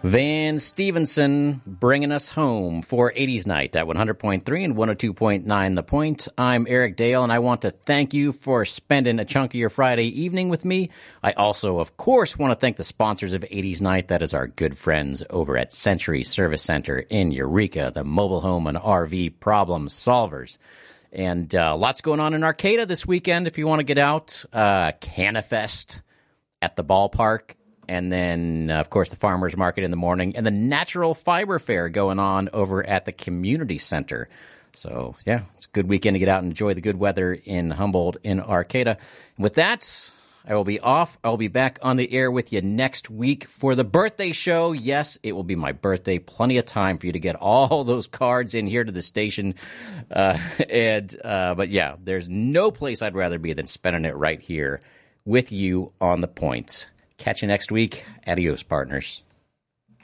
Van Stevenson bringing us home for 80s Night at 100.3 and 102.9 The Point. I'm Eric Dale, and I want to thank you for spending a chunk of your Friday evening with me. I also, of course, want to thank the sponsors of 80s Night. That is our good friends over at Century Service Center in Eureka, the mobile home and RV problem solvers. And lots going on in Arcata this weekend if you want to get out. Canafest at the ballpark. And then, of course, the Farmers Market in the morning, and the Natural Fiber Fair going on over at the Community Center. So, yeah, it's a good weekend to get out and enjoy the good weather in Humboldt in Arcata. And with that, I will be off. I will be back on the air with you next week for the birthday show. Yes, it will be my birthday. Plenty of time for you to get all those cards in here to the station. But, yeah, there's no place I'd rather be than spending it right here with you on the points. Catch you next week. Adios, partners.